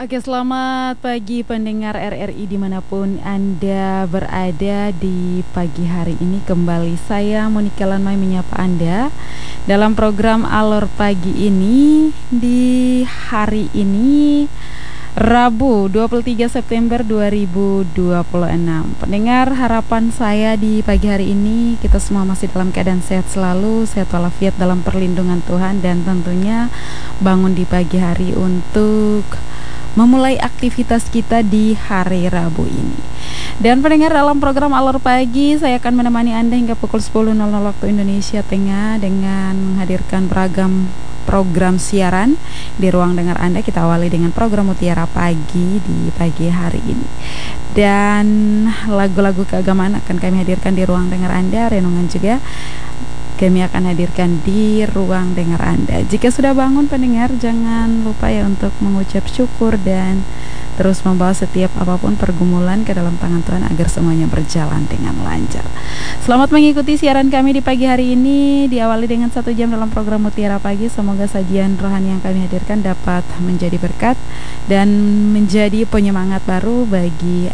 Oke, selamat pagi pendengar RRI dimanapun Anda berada di pagi hari ini. Kembali saya Monika Lanmai menyapa Anda dalam program Alor Pagi ini di hari ini Rabu 23 September 2026. Pendengar, harapan saya di pagi hari ini kita semua masih dalam keadaan sehat selalu, sehat walafiat dalam perlindungan Tuhan, dan tentunya bangun di pagi hari untuk memulai aktivitas kita di hari Rabu ini. Dan pendengar, dalam program Alor Pagi saya akan menemani Anda hingga pukul 10.00 waktu Indonesia Tengah dengan menghadirkan beragam program siaran di ruang dengar Anda. Kita awali dengan program Mutiara Pagi di pagi hari ini. Dan lagu-lagu keagamaan akan kami hadirkan di ruang dengar Anda, renungan juga kami akan hadirkan di ruang dengar Anda. Jika sudah bangun pendengar, jangan lupa ya untuk mengucap syukur dan terus membawa setiap apapun pergumulan ke dalam tangan Tuhan agar semuanya berjalan dengan lancar. Selamat mengikuti siaran kami di pagi hari ini. Diawali dengan 1 jam dalam program Mutiara Pagi. Semoga sajian rohani yang kami hadirkan dapat menjadi berkat dan menjadi penyemangat baru bagi